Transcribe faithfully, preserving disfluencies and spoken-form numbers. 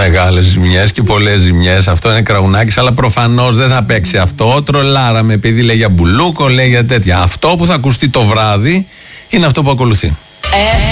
Μεγάλες ζημιές και πολλές ζημιές. Αυτό είναι Κραουνάκης, αλλά προφανώς δεν θα παίξει αυτό. Τρολάραμε επειδή λέει για Μπουλούκο, λέει για τέτοια. Αυτό που θα ακουστεί το βράδυ είναι αυτό που ακολουθεί.